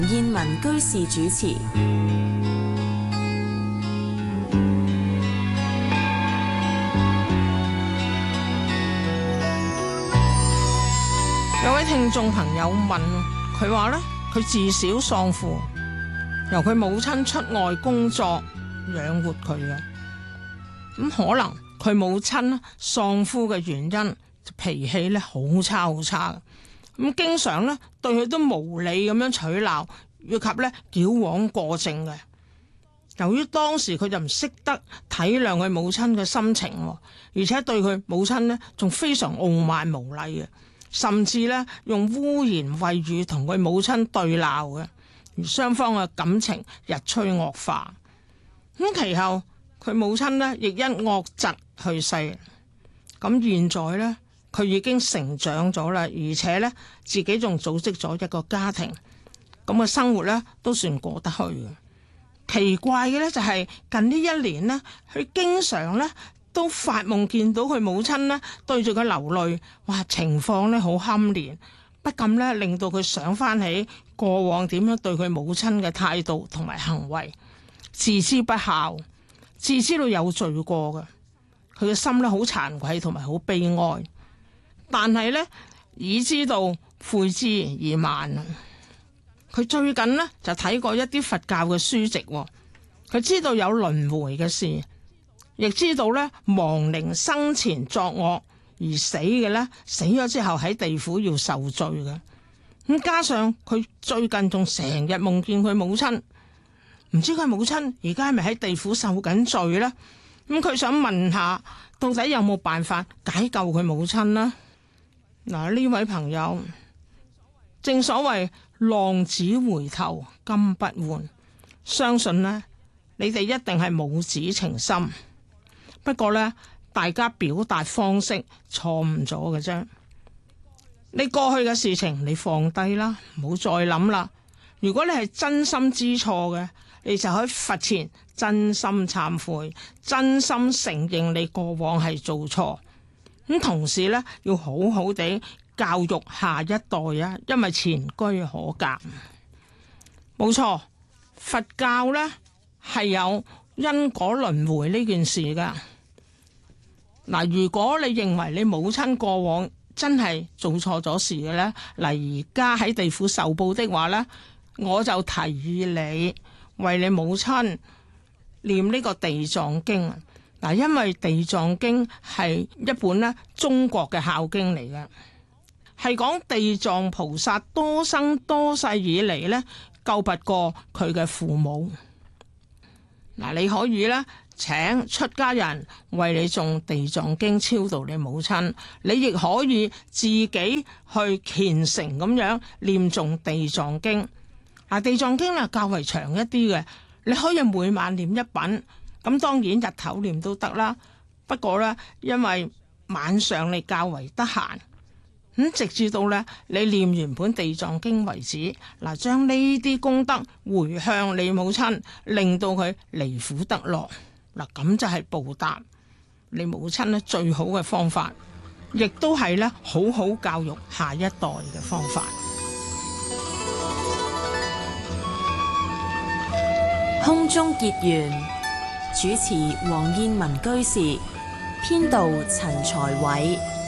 燕文居士主持。 有位聽眾朋友問，佢話呢，佢自小喪父，由佢母親出外工作養活佢嘅。咁可能佢母親喪夫嘅原因，脾氣咧好差好差嘅，咁經常咧對佢都無理咁樣取鬧，以及咧矯枉過正嘅。由於當時佢就唔識得體諒佢母親嘅心情，而且對佢母親呢仲非常傲慢無禮嘅，甚至咧用污言穢語同佢母親對鬧嘅，而雙方嘅感情日趨惡化。咁其後佢母親呢亦因惡疾去世。咁現在呢，佢已經成長咗啦，而且呢自己仲組織咗一個家庭，咁嘅生活呢都算過得去嘅。奇怪嘅呢就係近呢一年呢，佢經常呢都發夢見到佢母親呢對住佢流淚，哇，情況呢好堪憐，不禁呢令到佢想翻起過往點樣對佢母親嘅態度同埋行為，自知不孝，自知道有罪過嘅，佢嘅心呢好慚愧同埋好悲哀，但係呢，已知道悔之已晚啦。佢最近呢就睇過一啲佛教嘅書籍，佢知道有輪迴嘅事，亦知道呢亡靈生前作惡而死嘅呢，死咗之後喺地府要受罪嘅。咁加上佢最近仲成日夢見佢母親，唔知佢母親而家係咪喺地府受緊罪呢？咁佢想問下，到底有冇辦法解救佢母親呢？嗱，呢位朋友，正所謂浪子回頭金不換，相信呢，你哋一定係母子情深。不過呢，大家表達方式錯誤咗嘅啫。你過去嘅事情你放低啦，唔好再諗啦。如果你係真心知錯嘅，你就喺佛前真心懺悔，真心承認你過往係做錯。咁同時呢，要好好地教育下一代啊，因為前車可鑑。冇錯，佛教呢係有因果輪迴呢件事噶。嗱，如果你認為你母親過往真係做錯咗事嘅呢，嚟而家喺地府受報的話呢，我就提議你為你母親念呢個地藏經。嗱，因為地藏經係一本呢中國嘅孝經嚟嘅，係講地藏菩薩多生多世以嚟呢救拔過佢嘅父母。嗱，你可以呢請出家人為你誦地藏經超度你母親，你亦可以自己去虔誠咁樣念誦地藏經。嗱，地藏經較為長一啲嘅，你可以每晚念一品。咁當然日頭念都得啦，不過呢，因為晚上你較為得閒，直至到呢你念完本地藏經為止。嗱，將呢啲功德回向你母親，令到佢離苦得樂。嗱，咁就係報答你母親呢最好嘅方法，亦都係呢好好教育下一代嘅方法。 空中結緣，主持黃燕文居士，編導陳才偉。